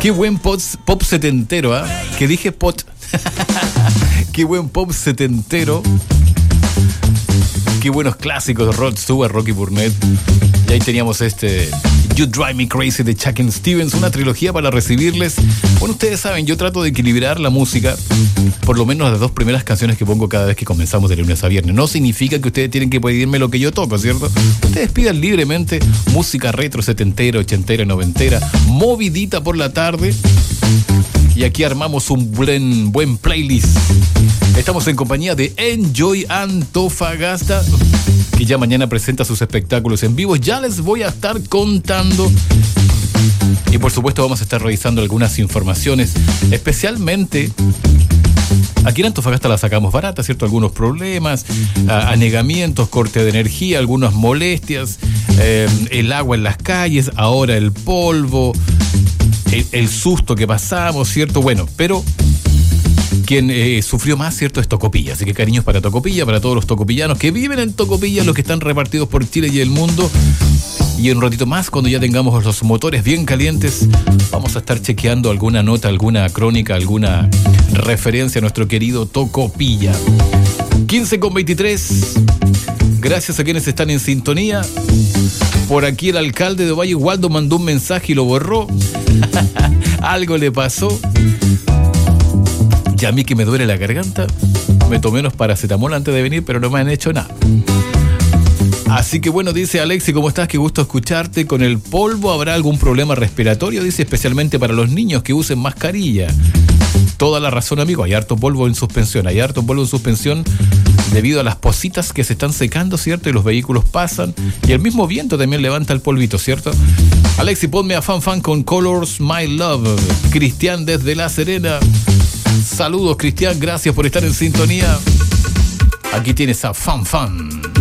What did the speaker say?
Qué buen pop setentero, ¿ah? ¿Eh? Que dije pot. Qué buen pop setentero. Qué buenos clásicos, Rod Stewart, Rocky Burnett. Y ahí teníamos You Drive Me Crazy de Chuck and Stevens, una trilogía para recibirles. Bueno, ustedes saben, yo trato de equilibrar la música, por lo menos las 2 primeras canciones que pongo cada vez que comenzamos de lunes a viernes. No significa que ustedes tienen que pedirme lo que yo toco, ¿cierto? Ustedes pidan libremente música retro, setentera, ochentera, noventera, movidita por la tarde. Y aquí armamos un buen playlist. Estamos en compañía de Enjoy Antofagasta, que ya mañana presenta sus espectáculos en vivo. Ya les voy a estar contando. Y por supuesto vamos a estar revisando algunas informaciones, especialmente aquí en Antofagasta la sacamos barata, ¿cierto? Algunos problemas, anegamientos, corte de energía, algunas molestias, el agua en las calles, ahora el polvo, el susto que pasamos, ¿cierto? Bueno, pero quien sufrió más, ¿cierto?, es Tocopilla. Así que cariños para Tocopilla, para todos los tocopillanos que viven en Tocopilla, los que están repartidos por Chile y el mundo. Y en un ratito más, cuando ya tengamos los motores bien calientes, vamos a estar chequeando alguna nota, alguna crónica, alguna referencia a nuestro querido Tocopilla. 15:23. Gracias a quienes están en sintonía. Por aquí el alcalde de Valle Waldo mandó un mensaje y lo borró. Algo le pasó. Y a mí que me duele la garganta, me tomé unos paracetamol antes de venir, pero no me han hecho nada. Así que bueno, dice Alexi, ¿cómo estás? Qué gusto escucharte. Con el polvo habrá algún problema respiratorio, dice, especialmente para los niños que usen mascarilla. Toda la razón, amigo, hay harto polvo en suspensión, debido a las positas que se están secando, ¿cierto? Y los vehículos pasan, y el mismo viento también levanta el polvito, ¿cierto? Alexi, ponme a Fan con Colors My Love. Cristian desde La Serena. Saludos, Cristian, gracias por estar en sintonía. Aquí tienes a Fan.